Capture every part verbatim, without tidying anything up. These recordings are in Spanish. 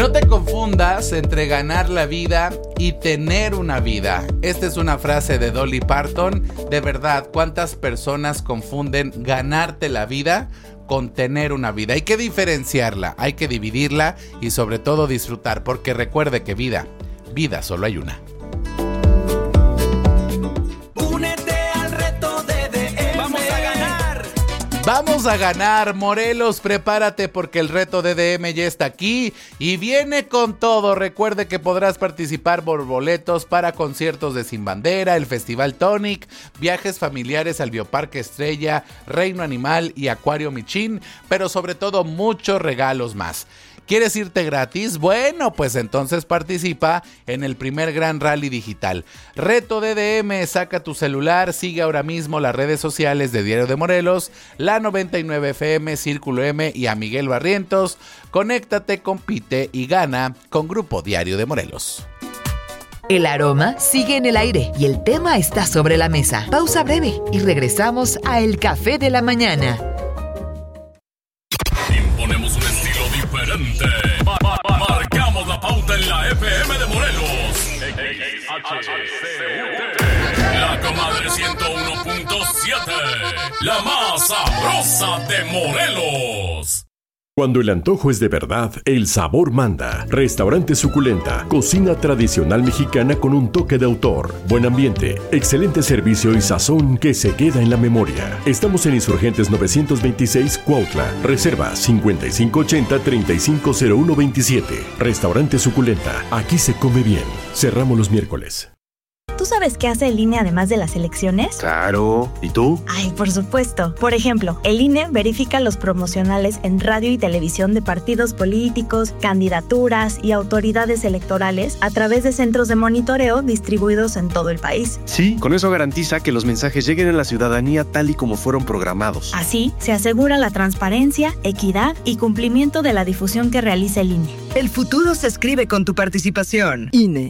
No te confundas entre ganar la vida y tener una vida. Esta es una frase de Dolly Parton. De verdad, ¿cuántas personas confunden ganarte la vida con tener una vida? Hay que diferenciarla, hay que dividirla y sobre todo disfrutar, porque recuerde que vida, vida solo hay una. Vamos a ganar, Morelos, prepárate porque el reto D D M ya está aquí y viene con todo. Recuerde que podrás participar por boletos para conciertos de Sin Bandera, el Festival Tonic, viajes familiares al Bioparque Estrella, Reino Animal y Acuario Michín, pero sobre todo muchos regalos más. ¿Quieres irte gratis? Bueno, pues entonces participa en el primer gran rally digital. Reto D D M, saca tu celular, sigue ahora mismo las redes sociales de Diario de Morelos, la noventa y nueve F M, Círculo M y a Miguel Barrientos. Conéctate, compite y gana con Grupo Diario de Morelos. El aroma sigue en el aire y el tema está sobre la mesa. Pausa breve y regresamos a El Café de la Mañana. Imponemos un estilo diferente. Ma- ma- ma- marcamos la pauta en la F M de Morelos. La Comadre ciento uno punto siete. La más sabrosa de Morelos. Cuando el antojo es de verdad, el sabor manda. Restaurante Suculenta, cocina tradicional mexicana con un toque de autor. Buen ambiente, excelente servicio y sazón que se queda en la memoria. Estamos en Insurgentes novecientos veintiséis, Cuautla. Reserva cincuenta y cinco ochenta, treinta y cinco cero uno veintisiete. Restaurante Suculenta, aquí se come bien. Cerramos los miércoles. ¿Tú sabes qué hace el I N E además de las elecciones? Claro. ¿Y tú? Ay, por supuesto. Por ejemplo, el I N E verifica los promocionales en radio y televisión de partidos políticos, candidaturas y autoridades electorales a través de centros de monitoreo distribuidos en todo el país. Sí, con eso garantiza que los mensajes lleguen a la ciudadanía tal y como fueron programados. Así, se asegura la transparencia, equidad y cumplimiento de la difusión que realiza el I N E. El futuro se escribe con tu participación. I N E.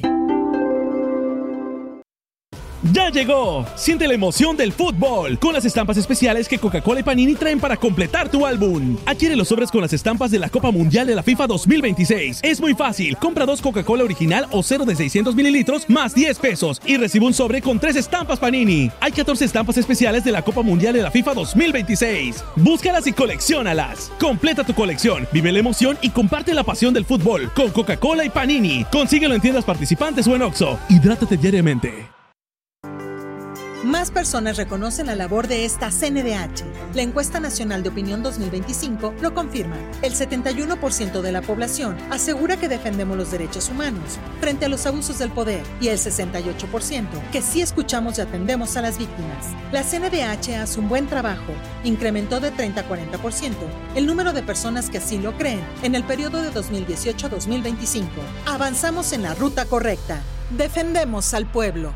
¡Ya llegó! Siente la emoción del fútbol con las estampas especiales que Coca-Cola y Panini traen para completar tu álbum. Adquiere los sobres con las estampas de la Copa Mundial de la FIFA dos mil veintiséis. Es muy fácil. Compra dos Coca-Cola original o cero de seiscientos mililitros más diez pesos y recibe un sobre con tres estampas Panini. Hay catorce estampas especiales de la Copa Mundial de la FIFA dos mil veintiséis. Búscalas y colecciónalas. Completa tu colección, vive la emoción y comparte la pasión del fútbol con Coca-Cola y Panini. Consíguelo en tiendas participantes o en Oxxo. Hidrátate diariamente. Más personas reconocen la labor de esta C N D H. La Encuesta Nacional de Opinión dos mil veinticinco lo confirma. El setenta y uno por ciento de la población asegura que defendemos los derechos humanos frente a los abusos del poder y el sesenta y ocho por ciento que sí escuchamos y atendemos a las víctimas. La C N D H hace un buen trabajo. Incrementó de treinta a cuarenta por ciento el número de personas que así lo creen en el periodo de dos mil dieciocho a dos mil veinticinco. Avanzamos en la ruta correcta. Defendemos al pueblo.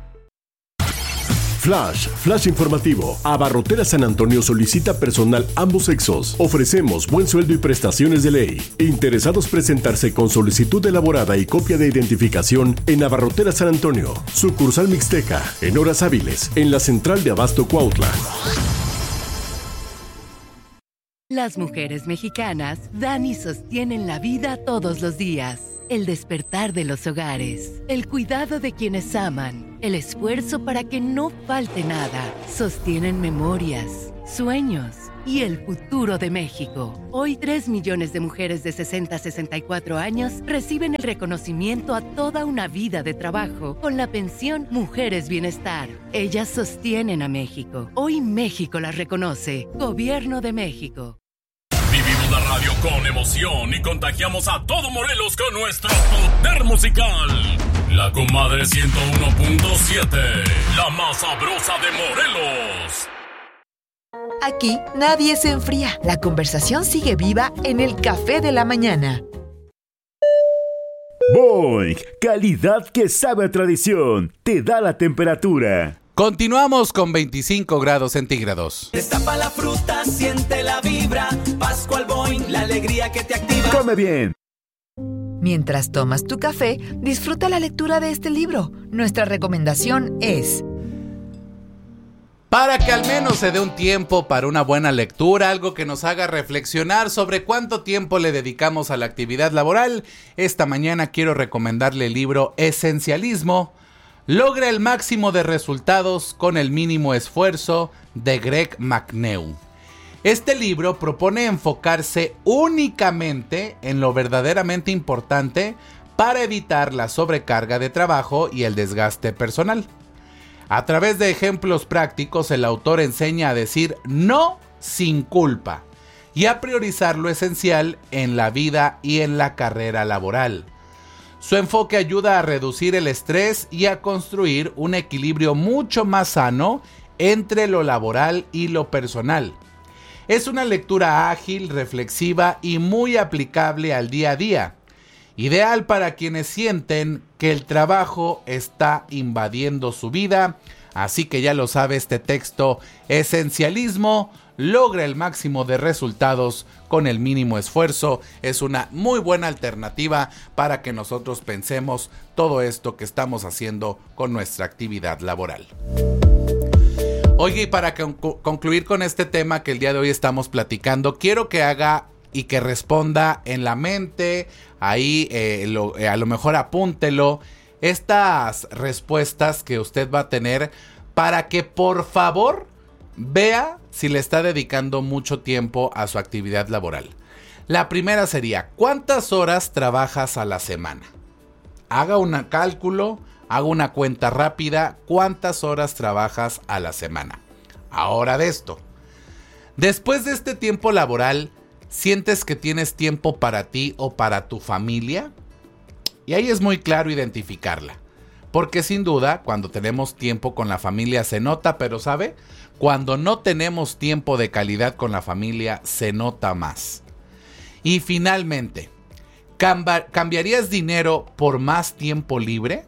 Flash, Flash informativo. Abarrotera San Antonio solicita personal ambos sexos. Ofrecemos buen sueldo y prestaciones de ley. Interesados presentarse con solicitud elaborada y copia de identificación en Abarrotera San Antonio. Sucursal Mixteca, en horas hábiles, en la central de Abasto Cuautla. Las mujeres mexicanas dan y sostienen la vida todos los días. El despertar de los hogares, el cuidado de quienes aman, el esfuerzo para que no falte nada, sostienen memorias, sueños y el futuro de México. Hoy, tres millones de mujeres de sesenta a sesenta y cuatro años reciben el reconocimiento a toda una vida de trabajo con la pensión Mujeres Bienestar. Ellas sostienen a México. Hoy México las reconoce. Gobierno de México. Vivimos la radio con emoción y contagiamos a todo Morelos con nuestro poder musical. La Comadre ciento uno punto siete, la más sabrosa de Morelos. Aquí nadie se enfría. La conversación sigue viva en El Café de la Mañana. Boing, calidad que sabe a tradición. Te da la temperatura. Continuamos con veinticinco grados centígrados. Destapa la fruta, siente la vibra. Pascual Boing, la alegría que te activa. Come bien. Mientras tomas tu café, disfruta la lectura de este libro. Nuestra recomendación es Para que al menos se dé un tiempo para una buena lectura, algo que nos haga reflexionar sobre cuánto tiempo le dedicamos a la actividad laboral, esta mañana quiero recomendarle el libro Esencialismo, logra el máximo de resultados con el mínimo esfuerzo, de Greg McNew. Este libro propone enfocarse únicamente en lo verdaderamente importante para evitar la sobrecarga de trabajo y el desgaste personal. A través de ejemplos prácticos, el autor enseña a decir no sin culpa y a priorizar lo esencial en la vida y en la carrera laboral. Su enfoque ayuda a reducir el estrés y a construir un equilibrio mucho más sano entre lo laboral y lo personal. Es una lectura ágil, reflexiva y muy aplicable al día a día. Ideal para quienes sienten que el trabajo está invadiendo su vida. Así que ya lo sabe, este texto, Esencialismo, logra el máximo de resultados con el mínimo esfuerzo. Es una muy buena alternativa para que nosotros pensemos todo esto que estamos haciendo con nuestra actividad laboral. Oye, y para conc- concluir con este tema que el día de hoy estamos platicando, quiero que haga y que responda en la mente, ahí eh, lo, eh, a lo mejor apúntelo, estas respuestas que usted va a tener para que por favor vea si le está dedicando mucho tiempo a su actividad laboral. La primera sería, ¿cuántas horas trabajas a la semana? Haga un cálculo, haga una cuenta rápida, ¿cuántas horas trabajas a la semana? Ahora de esto, después de este tiempo laboral, ¿sientes que tienes tiempo para ti o para tu familia? Y ahí es muy claro identificarla. Porque sin duda, cuando tenemos tiempo con la familia se nota, pero ¿sabe? Cuando no tenemos tiempo de calidad con la familia, se nota más. Y finalmente, ¿cambiarías dinero por más tiempo libre?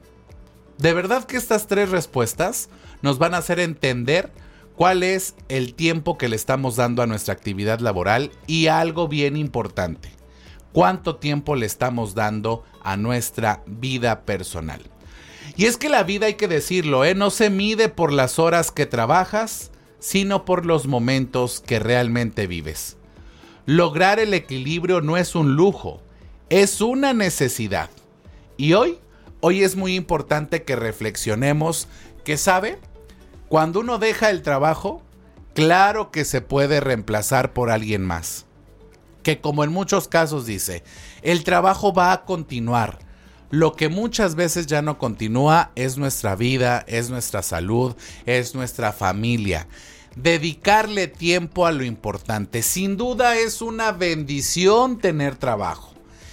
De verdad que estas tres respuestas nos van a hacer entender cuál es el tiempo que le estamos dando a nuestra actividad laboral y algo bien importante, cuánto tiempo le estamos dando a nuestra vida personal. Y es que la vida, hay que decirlo, ¿eh? no se mide por las horas que trabajas, sino por los momentos que realmente vives. Lograr el equilibrio no es un lujo, es una necesidad. Y hoy, hoy es muy importante que reflexionemos que, ¿sabe? Cuando uno deja el trabajo, claro que se puede reemplazar por alguien más. Que como en muchos casos dice, el trabajo va a continuar. Lo que muchas veces ya no continúa es nuestra vida, es nuestra salud, es nuestra familia. Dedicarle tiempo a lo importante. Sin duda es una bendición tener trabajo.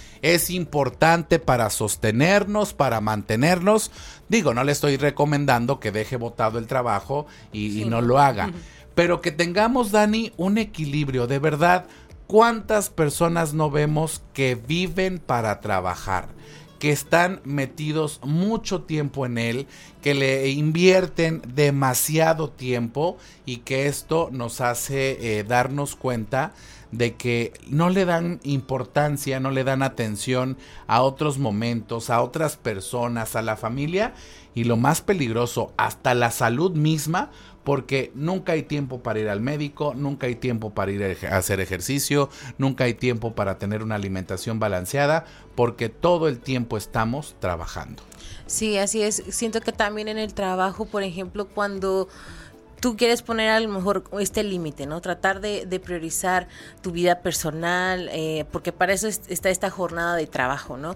Es importante para sostenernos, para mantenernos. Digo, no le estoy recomendando que deje botado el trabajo y, sí. y no lo haga. Pero que tengamos, Dani, un equilibrio. De verdad, ¿cuántas personas no vemos que viven para trabajar? Que están metidos mucho tiempo en él, que le invierten demasiado tiempo y que esto nos hace eh, darnos cuenta de que no le dan importancia, no le dan atención a otros momentos, a otras personas, a la familia y lo más peligroso, hasta la salud misma, porque nunca hay tiempo para ir al médico, nunca hay tiempo para ir a hacer ejercicio, nunca hay tiempo para tener una alimentación balanceada, porque todo el tiempo estamos trabajando. Sí, así es. Siento que también en el trabajo, por ejemplo, cuando tú quieres poner a lo mejor este límite, ¿no? Tratar de, de priorizar tu vida personal, eh, porque para eso es, está esta jornada de trabajo, ¿no?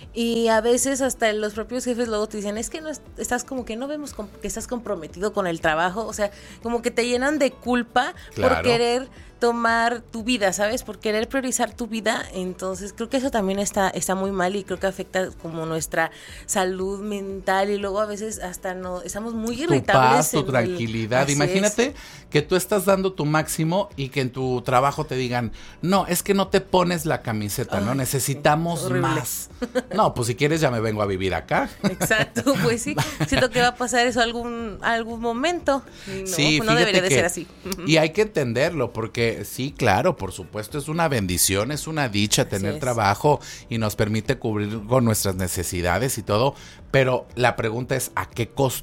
Y a veces hasta los propios jefes luego te dicen, es que no estás como que no vemos com- que estás comprometido con el trabajo, o sea, como que te llenan de culpa claro. por querer tomar tu vida, ¿sabes? Por querer priorizar tu vida. Entonces creo que eso también está, está muy mal y creo que afecta como nuestra salud mental y luego a veces hasta no estamos muy irritables. Tu paz, tu tranquilidad. El... Imagínate es. que tú estás dando tu máximo y que en tu trabajo te digan, no, es que no te pones la camiseta, Ay, ¿no? Necesitamos sí, más. No, pues si quieres ya me vengo a vivir acá. Exacto, pues sí. Siento que va a pasar eso algún algún momento. No, sí, no debería de que, ser así. Y hay que entenderlo porque sí, claro, por supuesto, es una bendición, es una dicha tener es. trabajo y nos permite cubrir con nuestras necesidades y todo, pero la pregunta es ¿a qué costo?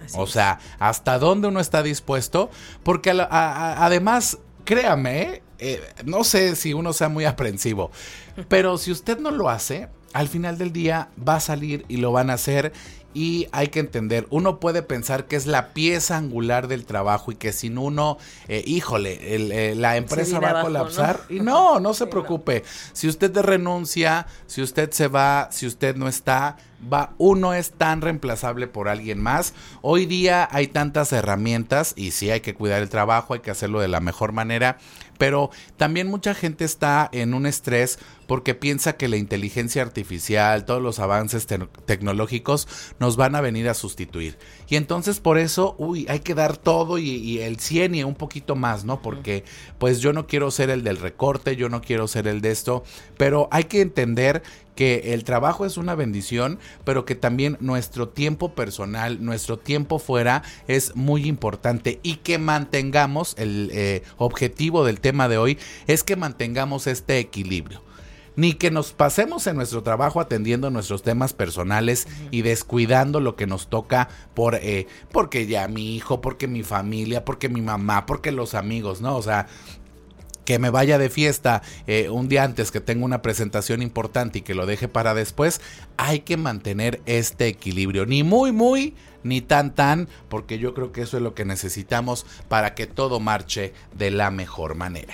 Así o es. sea, hasta dónde uno está dispuesto, porque a la, a, a, además, créame, eh, no sé si uno sea muy aprensivo, pero si usted no lo hace, al final del día va a salir y lo van a hacer. Y hay que entender, uno puede pensar que es la pieza angular del trabajo y que sin uno, eh, híjole, el, eh, la empresa va a colapsar. ¿No? Y no, no se sí, preocupe. No. Si usted renuncia, si usted se va, si usted no está, va, uno es tan reemplazable por alguien más. Hoy día hay tantas herramientas y sí hay que cuidar el trabajo, hay que hacerlo de la mejor manera. Pero también mucha gente está en un estrés porque piensa que la inteligencia artificial, todos los avances te- tecnológicos nos van a venir a sustituir. Y entonces por eso, uy, hay que dar todo y, y el cien y un poquito más, ¿no? Porque pues yo no quiero ser el del recorte, yo no quiero ser el de esto, pero hay que entender que el trabajo es una bendición, pero que también nuestro tiempo personal, nuestro tiempo fuera es muy importante y que mantengamos, el eh, objetivo del tema de hoy es que mantengamos este equilibrio. Ni que nos pasemos en nuestro trabajo atendiendo nuestros temas personales uh-huh. y descuidando lo que nos toca por eh, porque ya mi hijo, porque mi familia, porque mi mamá, porque los amigos, ¿no? O sea, que me vaya de fiesta eh, un día antes, que tenga una presentación importante y que lo deje para después, hay que mantener este equilibrio, ni muy muy, ni tan tan, porque yo creo que eso es lo que necesitamos para que todo marche de la mejor manera.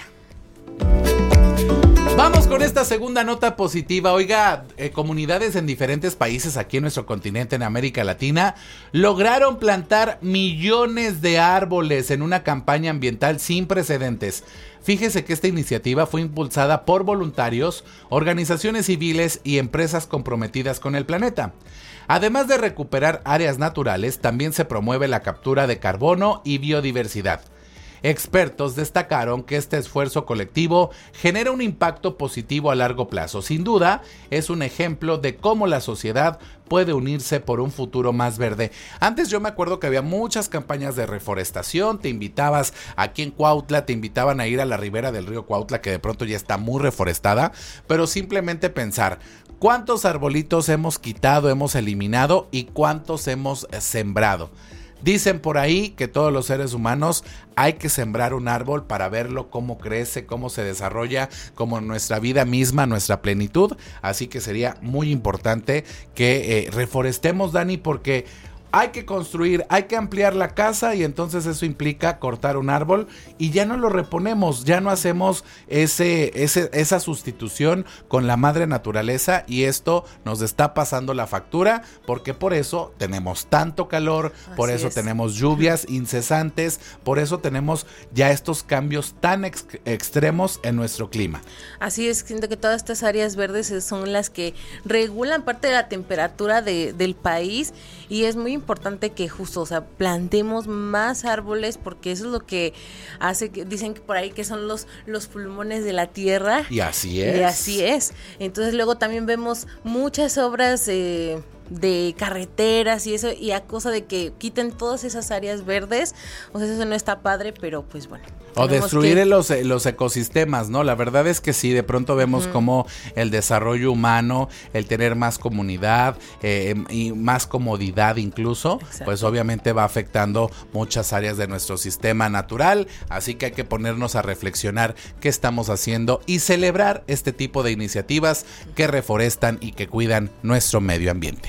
Vamos con esta segunda nota positiva. Oiga, eh, comunidades en diferentes países aquí en nuestro continente, en América Latina, lograron plantar millones de árboles en una campaña ambiental sin precedentes. Fíjese que esta iniciativa fue impulsada por voluntarios, organizaciones civiles y empresas comprometidas con el planeta. Además de recuperar áreas naturales, también se promueve la captura de carbono y biodiversidad. Expertos destacaron que este esfuerzo colectivo genera un impacto positivo a largo plazo. Sin duda, es un ejemplo de cómo la sociedad puede unirse por un futuro más verde. Antes yo me acuerdo que había muchas campañas de reforestación, te invitabas aquí en Cuautla, te invitaban a ir a la ribera del río Cuautla, que de pronto ya está muy reforestada, pero simplemente pensar, ¿cuántos arbolitos hemos quitado, hemos eliminado y cuántos hemos sembrado? Dicen por ahí que todos los seres humanos hay que sembrar un árbol para verlo cómo crece, cómo se desarrolla, como nuestra vida misma, nuestra plenitud. Así que sería muy importante que eh, reforestemos, Dani, porque hay que construir, hay que ampliar la casa y entonces eso implica cortar un árbol y ya no lo reponemos, ya no hacemos ese, ese, esa sustitución con la madre naturaleza y esto nos está pasando la factura porque por eso tenemos tanto calor, por Así eso es. tenemos lluvias incesantes, por eso tenemos ya estos cambios tan ex- extremos en nuestro clima. Así es, siento que todas estas áreas verdes son las que regulan parte de la temperatura de, del país y es muy importante importante que justo, o sea, plantemos más árboles porque eso es lo que hace que dicen que por ahí que son los los pulmones de la tierra. Y así es. Y así es. Entonces luego también vemos muchas obras eh, de carreteras y eso y a cosa de que quiten todas esas áreas verdes, o sea, eso no está padre, pero pues bueno. O destruir que... los, los ecosistemas, ¿no? La verdad es que sí, de pronto vemos uh-huh. como el desarrollo humano, el tener más comunidad eh, y más comodidad incluso, Exacto. pues obviamente va afectando muchas áreas de nuestro sistema natural, así que hay que ponernos a reflexionar qué estamos haciendo y celebrar este tipo de iniciativas que reforestan y que cuidan nuestro medio ambiente.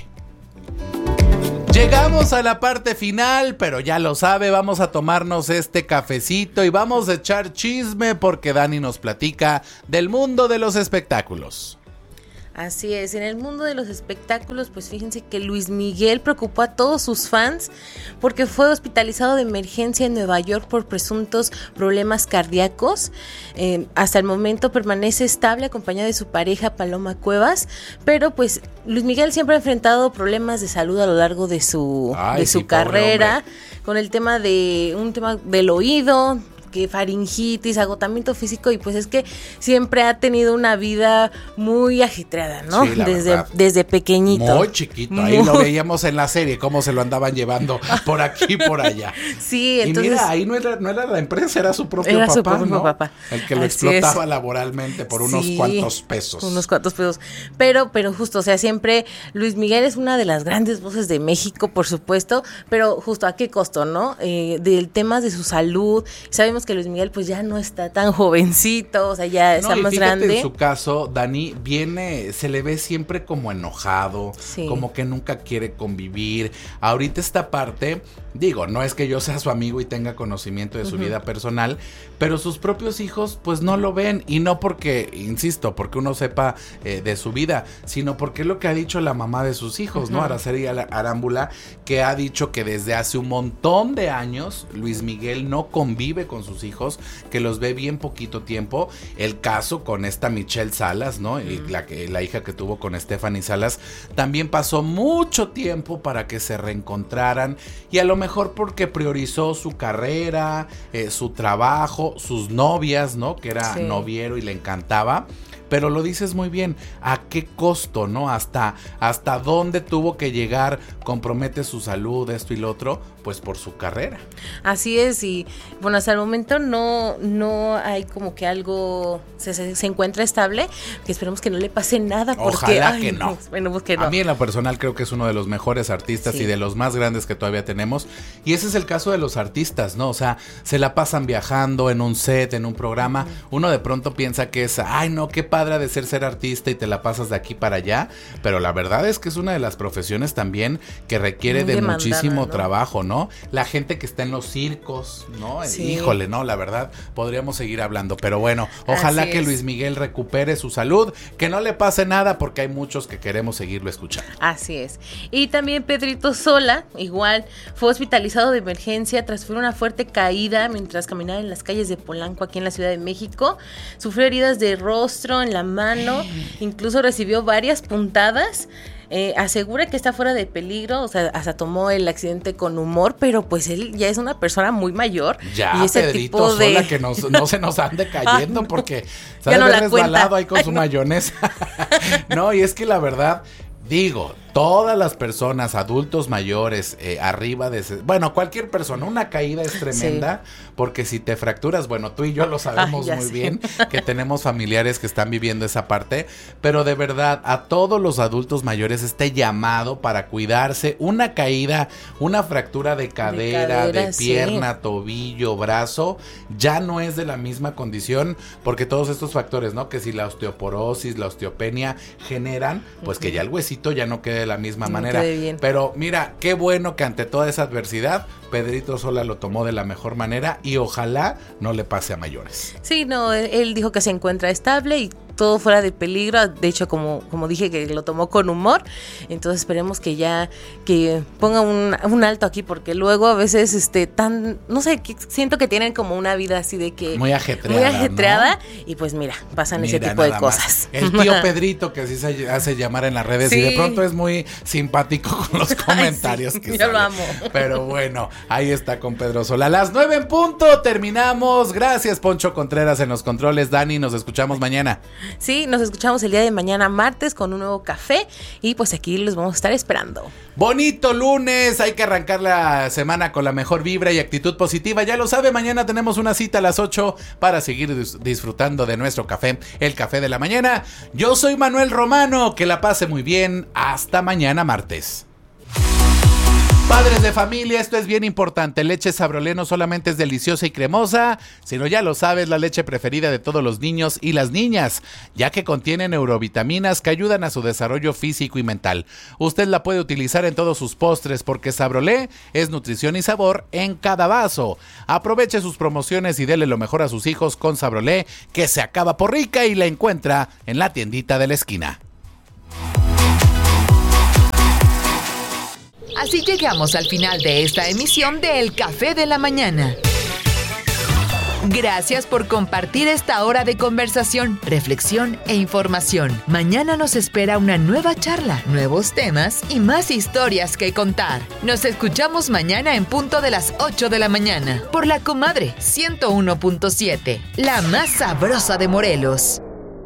Llegamos a la parte final, pero ya lo sabe, vamos a tomarnos este cafecito y vamos a echar chisme porque Dani nos platica del mundo de los espectáculos. Así es, en el mundo de los espectáculos, pues fíjense que Luis Miguel preocupó a todos sus fans porque fue hospitalizado de emergencia en Nueva York por presuntos problemas cardíacos. Eh, hasta el momento permanece estable acompañado de su pareja Paloma Cuevas, pero pues Luis Miguel siempre ha enfrentado problemas de salud a lo largo de su, Ay, de su sí, carrera, con el tema de un tema del oído, que faringitis, agotamiento físico, y pues es que siempre ha tenido una vida muy ajetreada, ¿no? Sí, desde, desde pequeñito. Muy chiquito, ahí muy... lo veíamos en la serie, cómo se lo andaban llevando por aquí y por allá. Sí, entonces... Y mira, ahí no era, no era la empresa, era su propio era papá, su propio ¿no? papá. El que lo Así explotaba es. laboralmente por unos Sí, cuantos pesos. Unos cuantos pesos. Pero, pero justo, o sea, siempre Luis Miguel es una de las grandes voces de México, por supuesto, pero justo a qué costo, ¿no? Eh, del tema de su salud. Sabemos que Luis Miguel pues ya no está tan jovencito, o sea, ya está no, y más fíjate, grande. En su caso, Dani, viene, se le ve siempre como enojado, sí. como que nunca quiere convivir. Ahorita esta parte, digo, no es que yo sea su amigo y tenga conocimiento de su uh-huh. vida personal, pero sus propios hijos pues no lo ven, y no porque, insisto, porque uno sepa eh, de su vida, sino porque es lo que ha dicho la mamá de sus hijos, uh-huh. ¿no? Araceli Arámbula, que ha dicho que desde hace un montón de años Luis Miguel no convive con sus hijos, que los ve bien poquito tiempo. El caso con esta Michelle Salas, ¿no? Uh-huh. Y la, que, la hija que tuvo con Stephanie Salas, también pasó mucho tiempo para que se reencontraran, y a lo mejor porque priorizó su carrera, eh, su trabajo, sus novias, ¿no? Que era sí. noviero y le encantaba. Pero lo dices muy bien, ¿a qué costo, no? Hasta, hasta dónde tuvo que llegar, compromete su salud, esto y lo otro, pues por su carrera. Así es, y bueno, hasta el momento no, no hay como que algo se, se, se encuentra estable, que esperemos que no le pase nada. Porque, Ojalá ay, que no. Esperemos que no. A mí en lo personal creo que es uno de los mejores artistas sí. y de los más grandes que todavía tenemos, y ese es el caso de los artistas, ¿no? O sea, se la pasan viajando en un set, en un programa, uh-huh. uno de pronto piensa que es, ay no, qué padre de ser ser artista y te la pasas de aquí para allá, pero la verdad es que es una de las profesiones también que requiere muy de muchísimo ¿no? trabajo, ¿no? La gente que está en los circos, ¿no? Sí. Híjole, ¿no? La verdad, podríamos seguir hablando, pero bueno, ojalá Así que es. Luis Miguel recupere su salud, que no le pase nada, porque hay muchos que queremos seguirlo escuchando. Así es. Y también Pedrito Sola, igual, fue hospitalizado de emergencia tras sufrir una fuerte caída mientras caminaba en las calles de Polanco, aquí en la Ciudad de México. Sufrió heridas de rostro, en la mano, incluso recibió varias puntadas. Eh, asegura que está fuera de peligro, o sea, hasta tomó el accidente con humor, pero pues él ya es una persona muy mayor. Ya, y ese Pedrito tipo de... Sola, que nos, no se nos ande cayendo porque se ha de haber resbalado ahí con Ay, su no. mayonesa. No, y es que la verdad, digo, todas las personas, adultos mayores, eh, arriba de... Bueno, cualquier persona, una caída es tremenda, sí. porque si te fracturas, bueno, tú y yo lo sabemos Ay, muy sé. bien, que tenemos familiares que están viviendo esa parte, pero de verdad, a todos los adultos mayores este llamado para cuidarse, una caída, una fractura de cadera, de, cadera, de pierna, sí. tobillo, brazo, ya no es de la misma condición, porque todos estos factores, ¿no? Que si la osteoporosis, la osteopenia generan, pues uh-huh. que ya el huesito ya no quede de la misma manera. Pero mira, qué bueno que ante toda esa adversidad Pedrito Sola lo tomó de la mejor manera y ojalá no le pase a mayores. Sí, no, él dijo que se encuentra estable y todo fuera de peligro. De hecho, como, como dije, que lo tomó con humor. Entonces esperemos que ya que ponga un, un alto aquí, porque luego a veces este tan, no sé, que siento que tienen como una vida así de que muy ajetreada, muy ajetreada, ¿no? Y pues mira, pasan mira, ese tipo de cosas. Más. El tío Pedrito, que así se hace llamar en las redes, sí. y de pronto es muy simpático con los comentarios Ay, sí, que yo lo amo. Pero bueno, ahí está con Pedro Sola. A las nueve en punto terminamos. Gracias, Poncho Contreras en los controles. Dani, nos escuchamos mañana. Sí, nos escuchamos el día de mañana martes con un nuevo café y pues aquí los vamos a estar esperando. Bonito lunes, hay que arrancar la semana con la mejor vibra y actitud positiva. Ya lo sabe, mañana tenemos una cita a las ocho para seguir dis- disfrutando de nuestro café, el café de la mañana. Yo soy Manuel Romano, que la pase muy bien. Hasta mañana martes. Padres de familia, esto es bien importante. Leche Sabrolé no solamente es deliciosa y cremosa, sino ya lo sabes, la leche preferida de todos los niños y las niñas, ya que contiene neurovitaminas que ayudan a su desarrollo físico y mental. Usted la puede utilizar en todos sus postres porque Sabrolé es nutrición y sabor en cada vaso. Aproveche sus promociones y dele lo mejor a sus hijos con Sabrolé, que se acaba por rica y la encuentra en la tiendita de la esquina. Así llegamos al final de esta emisión de El Café de la Mañana. Gracias por compartir esta hora de conversación, reflexión e información. Mañana nos espera una nueva charla, nuevos temas y más historias que contar. Nos escuchamos mañana en punto de las ocho de la mañana por La Comadre ciento uno punto siete, la más sabrosa de Morelos.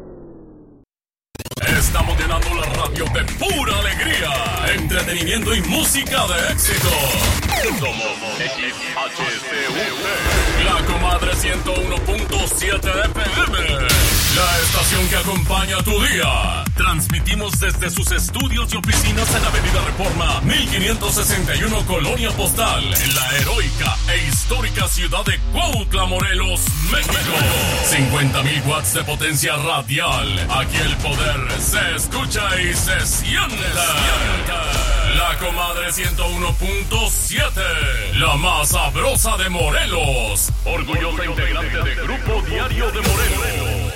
Estamos llenando la radio de pura alegría, entretenimiento y música de éxito. Somos X H C U T, La Comadre ciento uno punto siete F M, la estación que acompaña tu día. Transmitimos desde sus estudios y oficinas en Avenida Reforma mil quinientos sesenta y uno, Colonia Postal, en la heroica e histórica ciudad de Cuautla, Morelos, México. cincuenta mil watts de potencia radial. Aquí el poder se escucha y se siente. La Comadre ciento uno punto siete, la más sabrosa de Morelos. Orgullosa integrante de Grupo Diario de Morelos.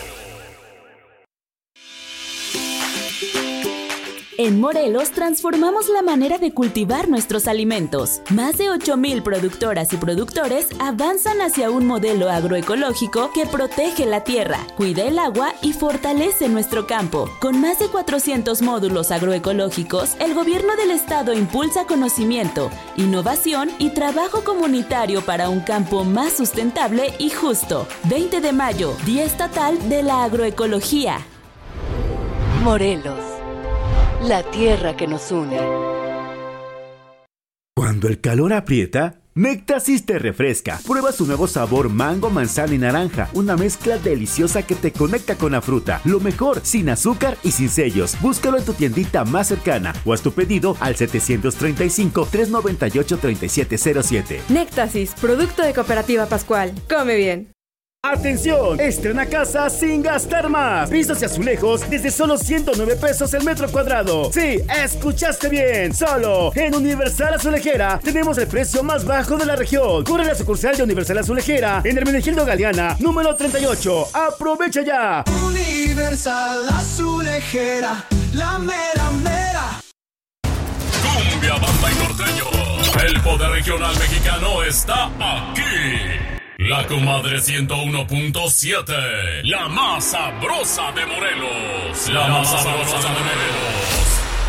En Morelos transformamos la manera de cultivar nuestros alimentos. Más de ocho mil productoras y productores avanzan hacia un modelo agroecológico que protege la tierra, cuida el agua y fortalece nuestro campo. Con más de cuatrocientos módulos agroecológicos, el gobierno del estado impulsa conocimiento, innovación y trabajo comunitario para un campo más sustentable y justo. veinte de mayo, Día Estatal de la Agroecología. Morelos, la tierra que nos une. Cuando el calor aprieta, Nectasis te refresca. Prueba su nuevo sabor mango, manzana y naranja. Una mezcla deliciosa que te conecta con la fruta. Lo mejor, sin azúcar y sin sellos. Búscalo en tu tiendita más cercana o haz tu pedido al setecientos treinta y cinco, trescientos noventa y ocho, treinta y siete cero siete. Nectasis, producto de Cooperativa Pascual. Come bien. ¡Atención! Estrena casa sin gastar más. Pisos y azulejos desde solo ciento nueve pesos el metro cuadrado. Sí, escuchaste bien. Solo en Universal Azulejera tenemos el precio más bajo de la región. Corre a la sucursal de Universal Azulejera en Hermenegildo Galeana, número treinta y ocho. ¡Aprovecha ya! Universal Azulejera, la mera mera. Cumbia, banda y norteño. El poder regional mexicano está aquí. La Comadre ciento uno punto siete, la más sabrosa de Morelos. La, la más sabrosa de Morelos.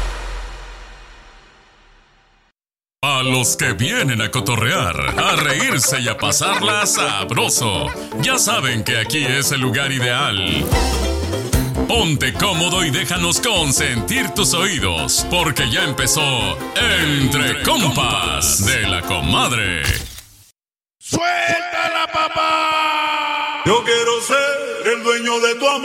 A los que vienen a cotorrear, a reírse y a pasarla sabroso, ya saben que aquí es el lugar ideal. Ponte cómodo y déjanos consentir tus oídos, porque ya empezó Entre Compas de La Comadre. ¡Suéltala, papá! Yo quiero ser el dueño de tu amor.